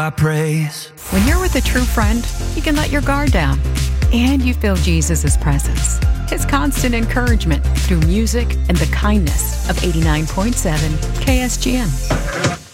I praise. When you're with a true friend, you can let your guard down. And you feel Jesus' presence, His constant encouragement through music and the kindness of 89.7 KSGM.